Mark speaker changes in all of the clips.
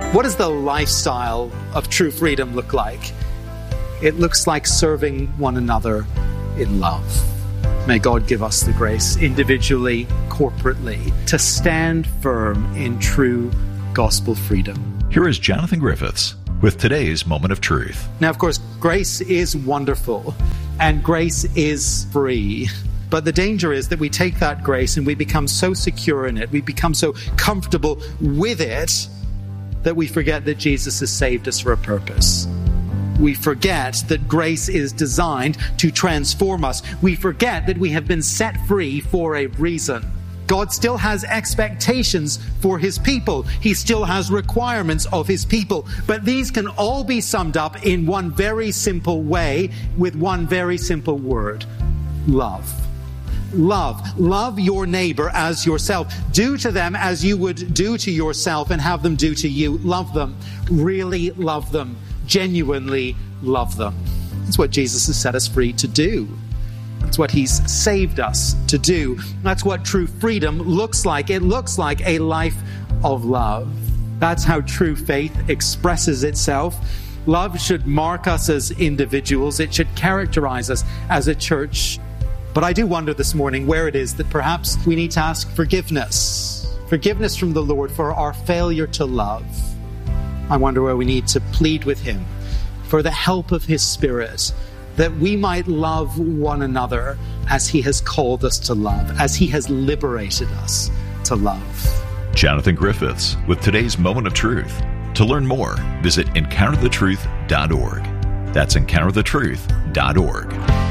Speaker 1: What does the lifestyle of true freedom look like? It looks like serving one another in love. May God give us the grace, individually, corporately, to stand firm in true gospel freedom.
Speaker 2: Here is Jonathan Griffiths with today's Moment of Truth.
Speaker 1: Now, of course, grace is wonderful and grace is free. But the danger is that we take that grace and we become so secure in it, we become so comfortable with it, that we forget that Jesus has saved us for a purpose. We forget that grace is designed to transform us. We forget that we have been set free for a reason. God still has expectations for his people. He still has requirements of his people. But these can all be summed up in one very simple way with one very simple word: love. Love. Love your neighbor as yourself. Do to them as you would do to yourself and have them do to you. Love them. Really love them. Genuinely love them. That's what Jesus has set us free to do. That's what he's saved us to do. That's what true freedom looks like. It looks like a life of love. That's how true faith expresses itself. Love should mark us as individuals. It should characterize us as a church. But I do wonder this morning where it is that perhaps we need to ask forgiveness. Forgiveness from the Lord for our failure to love. I wonder where we need to plead with him for the help of his Spirit, that we might love one another as he has called us to love, as he has liberated us to love.
Speaker 2: Jonathan Griffiths with today's Moment of Truth. To learn more, visit EncounterTheTruth.org. That's EncounterTheTruth.org.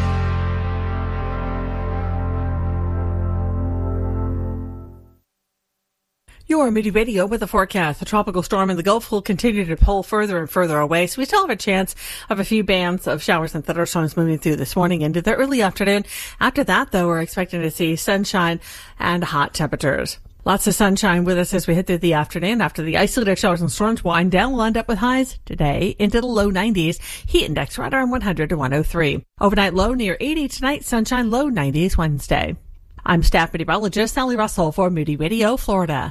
Speaker 3: Your Moody Radio with a forecast. The tropical storm in the Gulf will continue to pull further and further away, so we still have a chance of a few bands of showers and thunderstorms moving through this morning into the early afternoon. After that, though, we're expecting to see sunshine and hot temperatures. Lots of sunshine with us as we head through the afternoon. After the isolated showers and storms wind down, we'll end up with highs today into the low 90s. Heat index right around 100 to 103. Overnight low near 80 tonight. Sunshine low 90s Wednesday. I'm staff meteorologist Sally Russell for Moody Radio, Florida.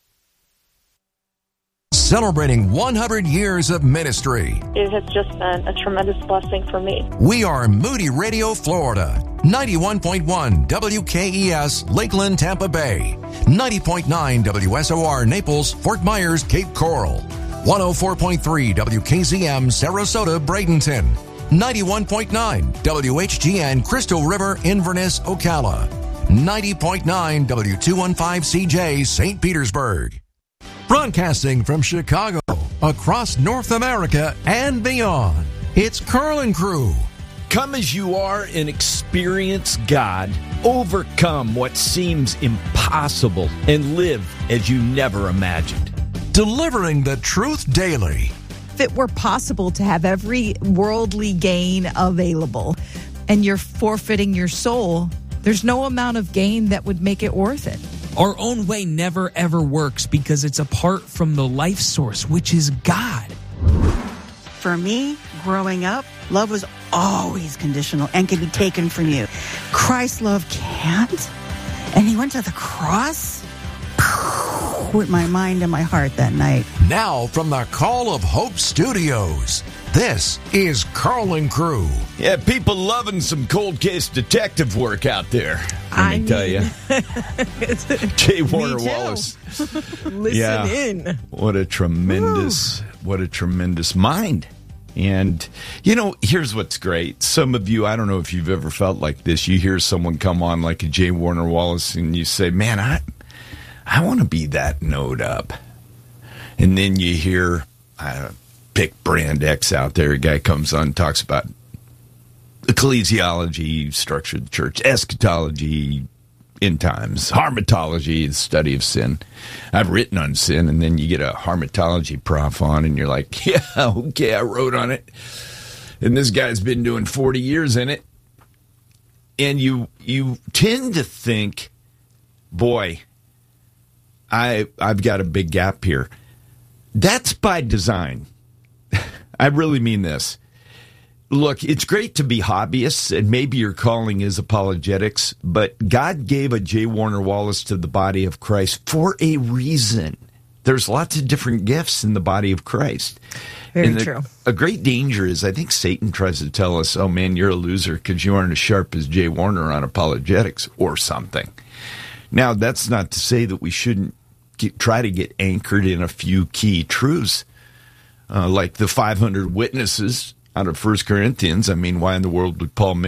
Speaker 4: Celebrating 100 years of ministry.
Speaker 5: It has just been a tremendous blessing for me.
Speaker 4: We are Moody Radio, Florida. 91.1 WKES, Lakeland, Tampa Bay. 90.9 WSOR, Naples, Fort Myers, Cape Coral. 104.3 WKZM, Sarasota, Bradenton. 91.9 WHGN, Crystal River, Inverness, Ocala. 90.9 W215CJ, St. Petersburg. Broadcasting from Chicago, across North America and beyond, it's Carl and Crew.
Speaker 6: Come as you are and experience God. Overcome what seems impossible and live as you never imagined.
Speaker 4: Delivering the truth daily.
Speaker 7: If it were possible to have every worldly gain available and you're forfeiting your soul, there's no amount of gain that would make it worth it.
Speaker 8: Our own way never, ever works because it's apart from the life source, which is God.
Speaker 9: For me, growing up, love was always conditional and can be taken from you. Christ's love can't. And he went to the cross with my mind and my heart that night.
Speaker 4: Now from the Call of Hope Studios, this is Carl and Crew.
Speaker 6: Yeah, people loving some cold case detective work out there. Let me tell you. J. Warner Wallace.
Speaker 7: Listen in.
Speaker 6: What a tremendous mind. And, you know, here's what's great. Some of you, I don't know if you've ever felt like this. You hear someone come on like a J. Warner Wallace and you say, man, I want to be that note up. And then you hear, pick brand X out there. A guy comes on and talks about ecclesiology, structure of the church, eschatology, end times, harmatology, the study of sin. I've written on sin, and then you get a harmatology prof on, and you're like, yeah, okay, I wrote on it. And this guy's been doing 40 years in it. And you tend to think, boy, I've got a big gap here. That's by design. I really mean this. Look, it's great to be hobbyists, and maybe your calling is apologetics, but God gave a J. Warner Wallace to the body of Christ for a reason. there's lots of different gifts in the body of Christ.
Speaker 7: Very
Speaker 6: and
Speaker 7: true.
Speaker 6: A great danger is I think Satan tries to tell us, oh, man, you're a loser because you aren't as sharp as Jay Warner on apologetics or something. Now, that's not to say that we shouldn't try to get anchored in a few key truths, like the 500 witnesses out of 1 Corinthians. I mean, why in the world would Paul